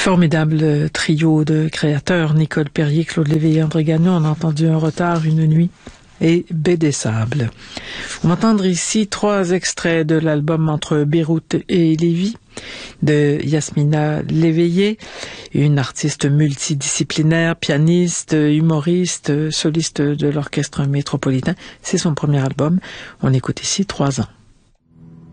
Formidable trio de créateurs, Nicole Perrier, Claude Léveillé, André Gagnon. On a entendu Un retard, Une nuit et Baie des Sables. On va entendre ici 3 extraits de l'album Entre Beyrouth et Lévis de Yasmina Léveillé, une artiste multidisciplinaire, pianiste, humoriste, soliste de l'orchestre métropolitain. C'est son premier album. On écoute ici 3 ans.